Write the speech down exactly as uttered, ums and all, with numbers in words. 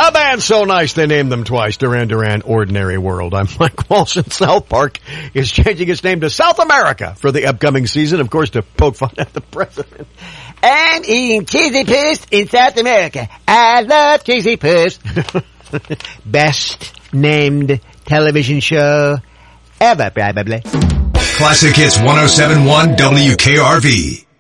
A band so nice they named them twice. Duran Duran, Ordinary World. I'm Mike Walsh, and South Park is changing its name to South America for the upcoming season, of course, to poke fun at the president. I'm eating cheesy puss in South America. I love cheesy puss. Best named television show ever, probably. Classic Hits one oh seven point one W K R V.